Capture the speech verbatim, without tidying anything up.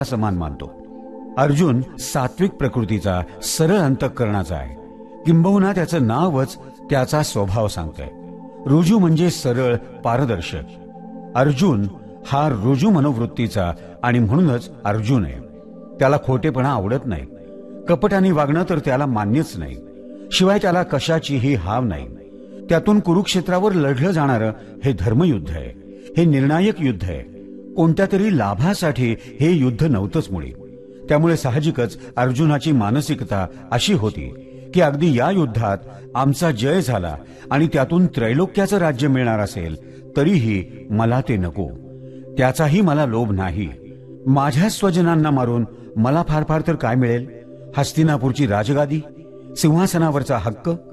समान मानतो. अर्जुन सात्विक प्रकृतीचा, सरळ अंतःकरणाचा आहे. किंबहुना त्याचं नावच त्याचा स्वभाव सांगतंय. रुजू म्हणजे सरळ, पारदर्शक. अर्जुन हा रुजू मनोवृत्तीचा आणि म्हणूनच अर्जुन आहे. त्याला खोटेपणा आवडत नाही. कपटाने वागणं तर त्याला मान्यच नाही. शिवाय त्याला कशाचीही हाव नाही. त्यातून कुरुक्षेत्रावर लढलं जाणारं हे धर्मयुद्ध आहे. हे निर्णायक युद्ध आहे. कोणत्या तरी लाभासाठी हे युद्ध नव्हतंच मुळी. त्यामुळे साहजिकच अर्जुनाची मानसिकता अशी होती की अगदी या युद्धात आमचा जय झाला आणि त्यातून त्रैलोक्याचं राज्य मिळणार असेल तरीही मला ते नको. त्याचाही मला लोभ नाही. माझ्या स्वजनांना मारून मला फार फार तर काय मिळेल? हस्तिनापूरची राजगादी, सिंहासनावरचा हक्क,